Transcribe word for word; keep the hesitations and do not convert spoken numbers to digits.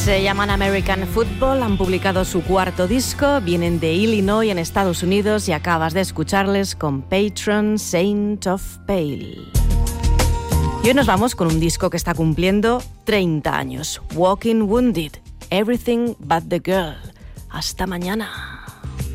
Se llaman American Football, han publicado su cuarto disco, vienen de Illinois en Estados Unidos y acabas de escucharles con Patron Saint of Pale. Y hoy nos vamos con un disco que está cumpliendo treinta años, Walking Wounded, Everything But The Girl. Hasta mañana.